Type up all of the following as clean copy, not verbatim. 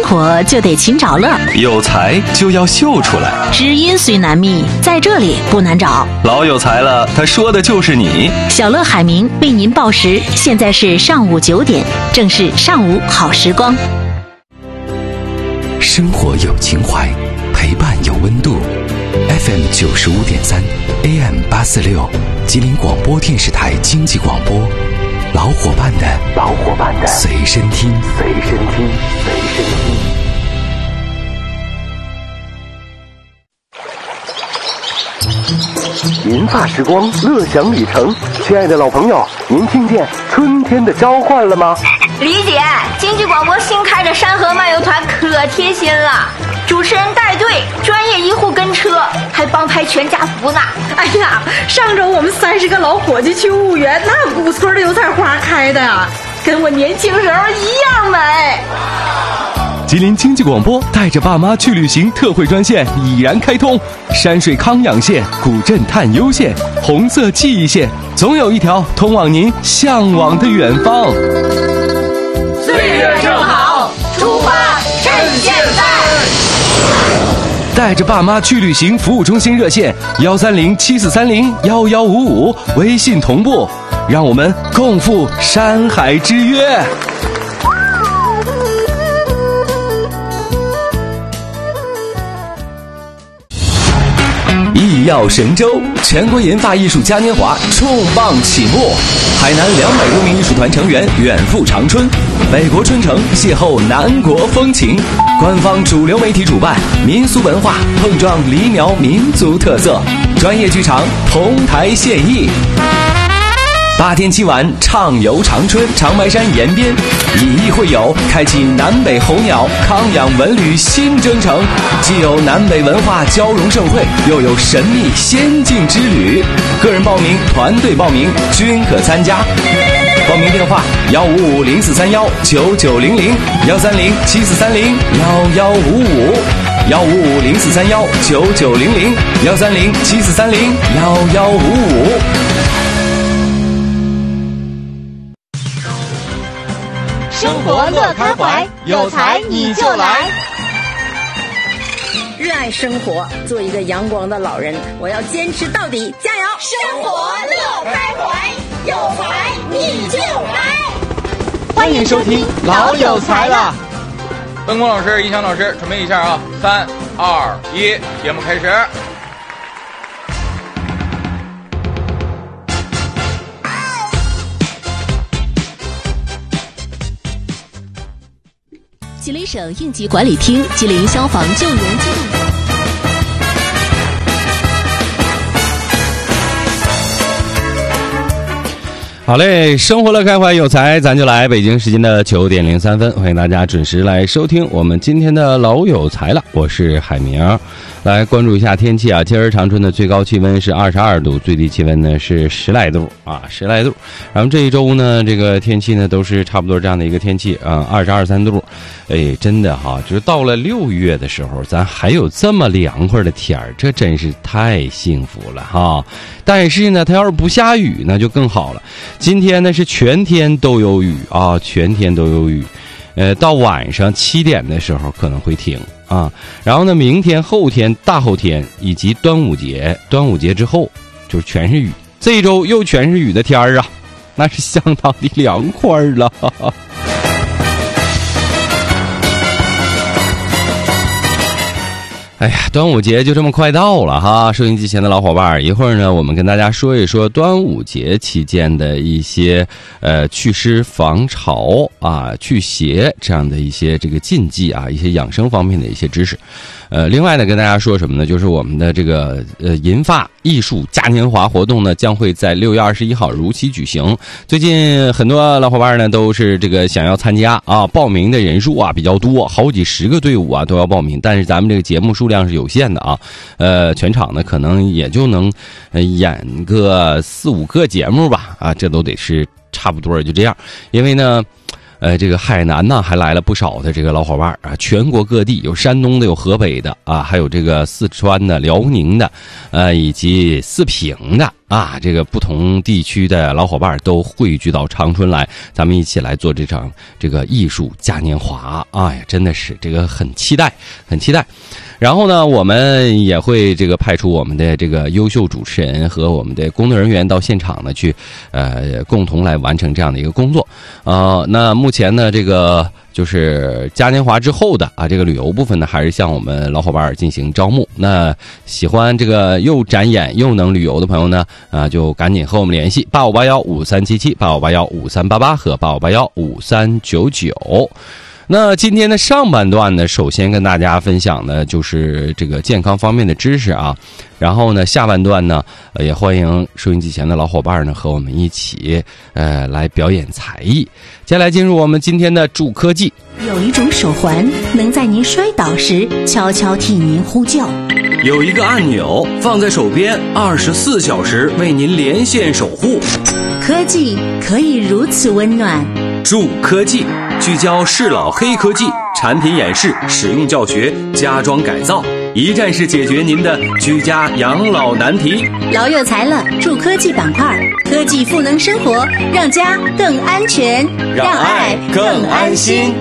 活就得勤找乐， 有才就要秀出来。 知音虽难觅，在这里不难找。 老有才了，他说的就是你。 小乐海明为您报时，现在是上午9点，正是上午好时光。 生活有情怀，陪伴有温度。FM 95.3 AM 846，吉林广播电视台经济广播，老伙伴的随身听。 银发时光，乐享里程。亲爱的老朋友，您听见春天的召唤了吗？ 李姐，经济广播新开的山河漫游团可贴心了，主持人带队，专业医护跟车，还帮拍全家福呢。 哎呀，上周我们30个老伙计去婺源，那古村的油菜花开的呀，跟我年轻时候一样美。 吉林经济广播带着爸妈去旅行特惠专线已然开通，山水康养线、古镇探幽线、红色记忆线，总有一条通往您向往的远方。 岁月正好，出发趁现在。 带着爸妈去旅行服务中心热线13074301155，微信同步，让我们共赴山海之约。艺耀神州全国银发艺术嘉年华重磅启幕，海南200多名艺术团成员远赴长春，美国春城邂逅南国风情，官方主流媒体主办，民俗文化碰撞黎苗民族特色，专业剧场同台献艺。8天7晚畅游长春长白山沿边，以艺会友，开启南北候鸟康养文旅新征程，既有南北文化交融盛会，又有神秘仙境之旅。个人报名、团队报名均可参加。报名电话155-0431-9900130-743-1155，135-0430-9900130-743-1155。 生活乐开怀，有才你就来。 热爱生活，做一个阳光的老人，我要坚持到底，加油！ 生活乐开怀，有才你就来。 欢迎收听老有才了。 文工老师、音响老师，准备一下啊！3、2、1，节目开始。 吉林省应急管理厅、吉林消防救援机动队。 好嘞，生活乐开怀，有才咱就来。北京时间的9点03分，欢迎大家准时来收听我们今天的老有才了，我是海明。来关注一下天气啊，今儿长春的最高气温是22度，最低气温呢是10来度啊，10来度。然后这一周呢，这个天气呢都是差不多这样的一个天气啊，22、23度。哎，真的哈，就是到了6月的时候，咱还有这么凉快的天儿，这真是太幸福了哈。但是呢，它要是不下雨那就更好了。今天呢是全天都有雨啊，全天都有雨。到晚上7点的时候可能会停啊。然后呢，明天、后天、大后天以及端午节之后就是全是雨。这一周又全是雨的天儿啊，那是相当的凉快了。哎呀，端午节就这么快到了哈！收音机前的老伙伴，一会儿呢，我们跟大家说一说端午节期间的一些祛湿防潮啊、祛邪这样的一些这个禁忌啊，一些养生方面的一些知识。另外呢，跟大家说什么呢？就是我们的这个银发艺术嘉年华活动呢，将会在6月21号如期举行。最近很多老伙伴呢都是这个想要参加啊，报名的人数啊比较多，好几十个队伍啊都要报名，但是咱们这个节目数量是有限的啊，全场呢可能也就能演个4、5个节目吧啊，这都得是差不多就这样，因为呢。这个海南呢还来了不少的这个老伙伴啊，全国各地有山东的，有河北的啊，还有这个四川的、辽宁的，以及四平的啊，这个不同地区的老伙伴都汇聚到长春来，咱们一起来做这场这个艺术嘉年华。哎呀，真的是这个很期待，很期待。然后呢，我们也会这个派出我们的这个优秀主持人和我们的工作人员到现场呢去，共同来完成这样的一个工作。那目前呢，这个就是嘉年华之后的啊，这个旅游部分呢，还是向我们老伙伴进行招募。那喜欢这个又展演又能旅游的朋友呢，就赶紧和我们联系85815377、85815388和85815399。那今天的上半段呢，首先跟大家分享的就是这个健康方面的知识啊，然后呢，下半段呢，也欢迎收音机前的老伙伴呢和我们一起来表演才艺。接下来进入我们今天的助科技。 有一种手环能在您摔倒时悄悄替您呼叫， 有一个按钮放在手边，24小时为您连线守护。 科技可以如此温暖。 助科技聚焦适老黑科技，产品演示、使用教学、家装改造，一站式解决您的居家养老难题。 老有才了，助科技板块，科技赋能生活，让家更安全， 让爱更安心。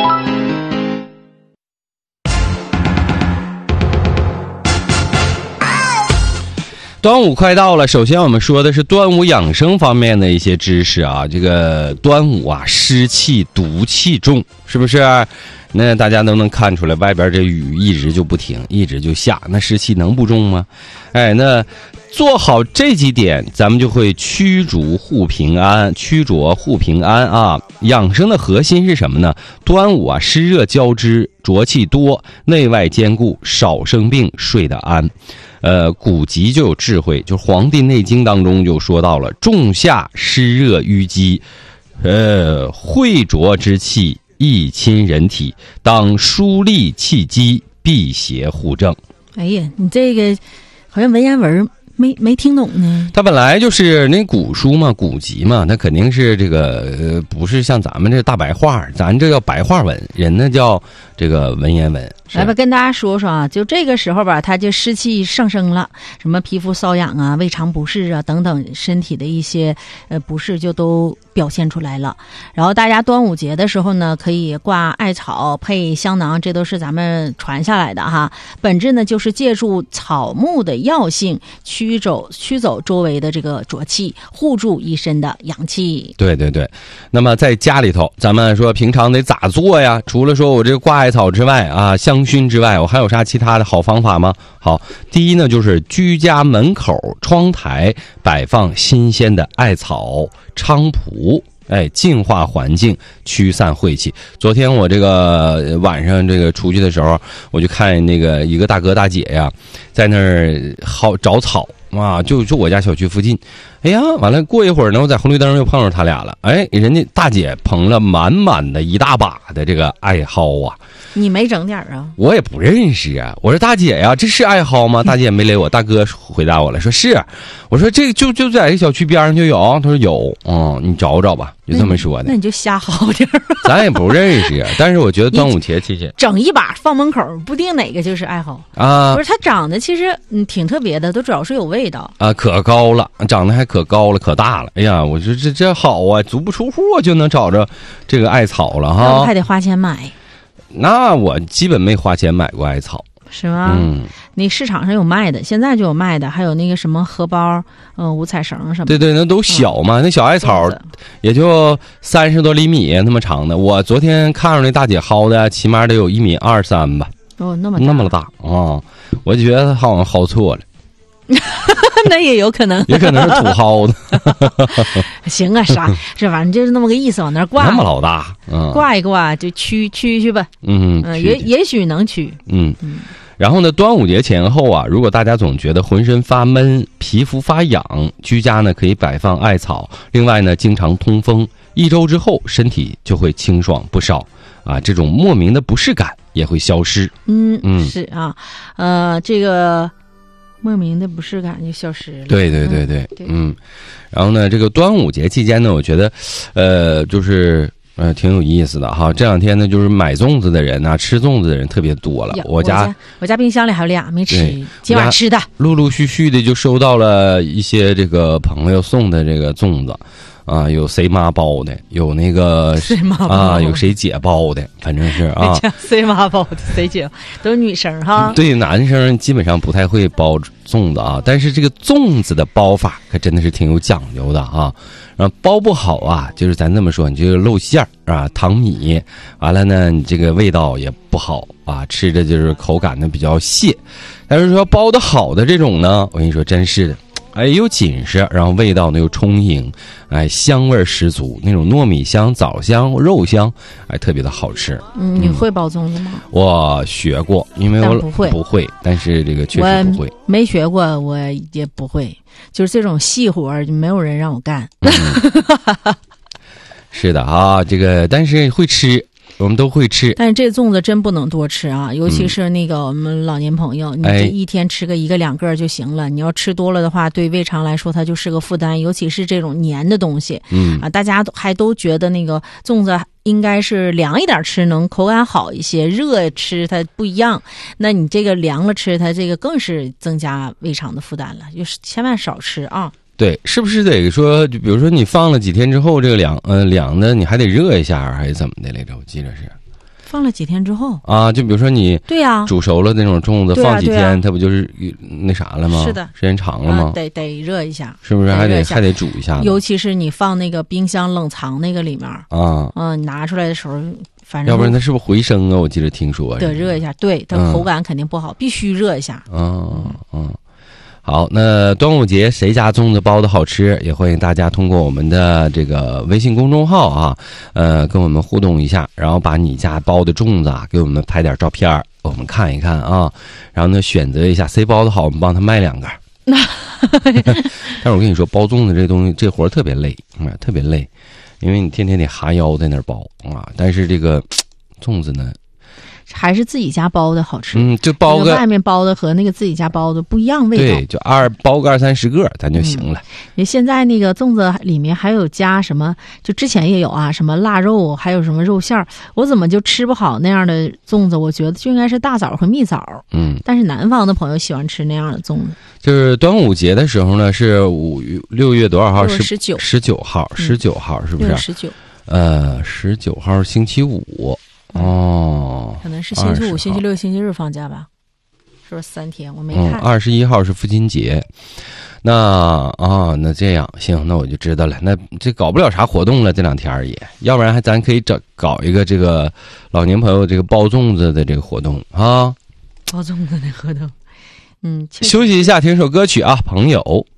端午快到了，首先我们说的是端午养生方面的一些知识啊。这个端午啊，湿气毒气重，是不是？那大家都能看出来，外边这雨一直就不停，一直就下，那湿气能不重吗？哎，那做好这几点，咱们就会驱逐护平安，驱浊护平安啊。养生的核心是什么呢？端午啊，湿热交织，浊气多，内外兼顾，少生病，睡得安。古籍就有智慧，就《黄帝内经》当中就说到了，仲夏湿热淤积，秽浊之气易侵人体，当疏利气机，辟邪护正。 哎呀，你这个好像文言文没听懂呢。 它本来就是那古书嘛，古籍嘛，它肯定是这个不是像咱们这大白话，咱这叫白话文，人呢叫这个文言文。 来吧，跟大家说说啊，就这个时候吧，它就湿气上升了，什么皮肤瘙痒啊、胃肠不适啊等等，身体的一些不适就都表现出来了。然后大家端午节的时候呢，可以挂艾草配香囊，这都是咱们传下来的哈。本质呢就是借助草木的药性驱走周围的这个浊气，护住一身的阳气。 对对对。那么在家里头，咱们说平常得咋做呀？除了说我这个挂艾草之外啊，香薰之外，我还有啥其他的好方法吗？好，第一呢，就是居家门口、窗台摆放新鲜的艾草、菖蒲，净化环境，驱散晦气。昨天我这个晚上这个出去的时候，我就看那个一个大哥大姐呀，在那儿找草啊，就我家小区附近。哎呀，完了过一会儿呢，我在红绿灯又碰着他俩了。哎，人家大姐捧了满满的一大把的这个艾蒿啊。 你没整点啊？ 我也不认识啊。我说大姐呀，这是艾蒿吗？大姐也没理我。大哥回答我了，说是。我说这就在这小区边上就有。他说有，你找找吧，就这么说的。 那你就瞎薅点儿。 咱也不认识，但是我觉得端午节期间整一把放门口，不定哪个就是艾蒿啊。 不是，它长得其实挺特别的，都主要是有味道啊，可高了，长得还可高了，可大了。哎呀，我说这好啊，足不出户就能找着这个艾草了哈。 那还得花钱买。 那我基本没花钱买过艾草。 是吗？你市场上有卖的，现在就有卖的，还有那个什么荷包、五彩绳什么的。 对对，那都小嘛，那小艾草也就30多厘米那么长的。我昨天看着那大姐薅的，起码得有1.23米吧。 哦，那么大啊！我就觉得好像薅错了。 那也有可能， 也可能是土薅的。 行啊，啥是反正就是那么个意思，往那挂。 那么老大， 挂一挂就驱去吧。也许能驱。 然后呢，端午节前后啊，如果大家总觉得浑身发闷、皮肤发痒，居家呢可以摆放艾草。另外呢，经常通风，1周之后身体就会清爽不少啊，这种莫名的不适感也会消失。 是啊，这个莫名的不适感就消失了。 对。然后呢，这个端午节期间呢，我觉得，就是挺有意思的哈。这两天呢，就是买粽子的人呐、吃粽子的人特别多了。我家冰箱里还有俩没吃，今晚吃的。 陆陆续续的就收到了一些这个朋友送的这个粽子。啊，有谁妈包的，有那个谁妈包有谁姐包的，反正是啊， 谁妈包的，谁姐都是女生哈。 对，男生基本上不太会包粽子啊，但是这个粽子的包法可真的是挺有讲究的啊。然后包不好啊，就是咱这么说，你这个露馅儿啊，糖米，完了呢，你这个味道也不好啊，吃着就是口感呢比较泄。但是说包的好的这种呢，我跟你说，真是的。哎，又紧实，然后味道呢又充盈，哎，香味十足，那种糯米香、枣香、肉香，哎，特别的好吃。 你会包粽子吗？ 我学过，因为我不会，但是这个确实不会。 没学过，我也不会，就是这种细活就没有人让我干。 是的啊，这个但是会吃。我们都会吃， 但是这粽子真不能多吃啊，尤其是那个我们老年朋友，你这一天吃个1个2个就行了。你要吃多了的话，对胃肠来说它就是个负担，尤其是这种黏的东西。大家还都觉得那个粽子应该是凉一点吃能口感好一些，热吃它不一样。那你这个凉了吃，它这个更是增加胃肠的负担了，就是千万少吃啊。 对，是不是得说，就比如说你放了几天之后，这个凉的你还得热一下，还是怎么的来着？我记得是放了几天之后啊，就比如说你对呀煮熟了那种粽子，放几天，它不就是那啥了吗？ 是的， 时间长了吗？ 得热一下， 是不是还得煮一下？ 尤其是你放那个冰箱冷藏那个里面你拿出来的时候，反正要不然它是不是回生啊？我记得听说得热一下，对，它口感肯定不好，必须热一下。 好，那端午节谁家粽子包的好吃，也欢迎大家通过我们的这个微信公众号啊，跟我们互动一下，然后把你家包的粽子啊给我们拍点照片，我们看一看啊，然后呢选择一下谁包的好，我们帮他卖2个。但是我跟你说，包粽子这东西这活特别累，特别累，因为你天天得哈腰在那儿包啊。但是这个粽子呢， 还是自己家包的好吃。 就包个外面包的和那个自己家包的不一样味道。 对，就包个20-30个咱就行了。 现在那个粽子里面还有加什么？就之前也有啊，什么腊肉，还有什么肉馅儿。我怎么就吃不好那样的粽子？我觉得就应该是大枣和蜜枣。但是南方的朋友喜欢吃那样的粽子。就是端午节的时候呢，是6月多少号？19号，19号是不是 ？19。 19号星期五。 可能是星期五、星期六、星期日放假吧，是不是3天？我没看。 21号是父亲节，那这样行，那我就知道了。那这搞不了啥活动了，这2天也，要不然咱可以搞一个这个老年朋友这个包粽子的这个活动啊。 包粽子的活动， 休息一下，听首歌曲啊，朋友。